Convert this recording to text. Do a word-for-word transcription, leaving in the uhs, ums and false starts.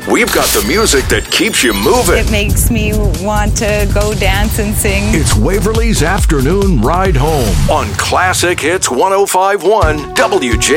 we've got the music that keeps you moving. It makes me want to go dance and sing. It's Waverly's Afternoon Ride Home on Classic Hits one oh five point one W J